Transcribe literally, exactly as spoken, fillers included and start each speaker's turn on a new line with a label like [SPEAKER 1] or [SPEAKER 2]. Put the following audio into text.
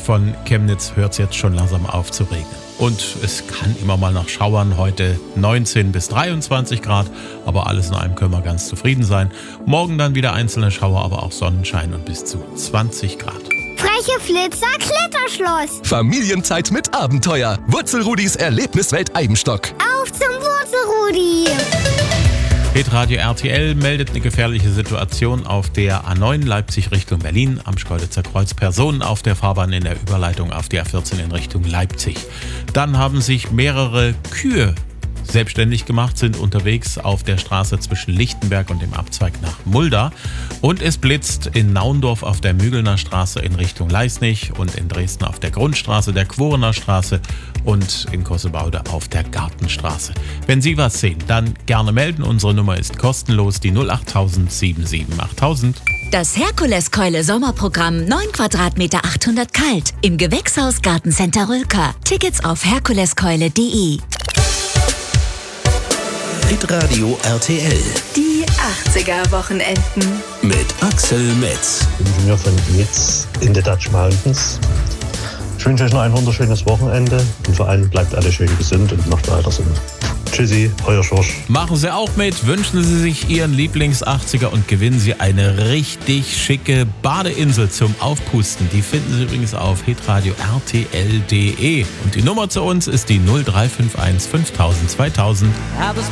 [SPEAKER 1] von Chemnitz hört es jetzt schon langsam auf zu regnen. Und es kann immer mal noch schauern, heute neunzehn bis dreiundzwanzig Grad, aber alles in allem können wir ganz zufrieden sein. Morgen dann wieder einzelne Schauer, aber auch Sonnenschein und bis zu zwanzig Grad.
[SPEAKER 2] Freche Flitzer, Kletterschloss.
[SPEAKER 3] Familienzeit mit Abenteuer. Wurzelrudis Erlebniswelt Eibenstock.
[SPEAKER 2] Auf zum Wurzelrudi.
[SPEAKER 1] Hitradio R T L meldet eine gefährliche Situation auf der A neun Leipzig Richtung Berlin am Schkeuditzer Kreuz. Personen auf der Fahrbahn in der Überleitung auf die A vierzehn in Richtung Leipzig. Dann haben sich mehrere Kühe selbstständig gemacht, sind unterwegs auf der Straße zwischen Lichtenberg und dem Abzweig nach Mulda. Und es blitzt in Naundorf auf der Mügelner Straße in Richtung Leisnig und in Dresden auf der Grundstraße, der Quorener Straße und in Kossebaude auf der Gartenstraße. Wenn Sie was sehen, dann gerne melden. Unsere Nummer ist kostenlos, die null acht null null sieben sieben acht null null null.
[SPEAKER 4] Das Herkuleskeule Sommerprogramm neun Quadratmeter achthundert kalt im Gewächshaus Gartencenter Rülker. Tickets auf herkuleskeule punkt de.
[SPEAKER 3] Hitradio R T L.
[SPEAKER 4] Die achtziger-Wochenenden.
[SPEAKER 3] Mit Axel Metz.
[SPEAKER 5] Ingenieur von Metz in the Dutch Mountains. Ich wünsche euch noch ein wunderschönes Wochenende und vor allem bleibt alle schön gesund und macht weiter so. Tschüssi, euer Schorsch.
[SPEAKER 1] Machen Sie auch mit, wünschen Sie sich Ihren Lieblings-achtziger und gewinnen Sie eine richtig schicke Badeinsel zum Aufpusten. Die finden Sie übrigens auf hitradio r t l punkt de. Und die Nummer zu uns ist die null drei fünf eins fünftausend zweitausend.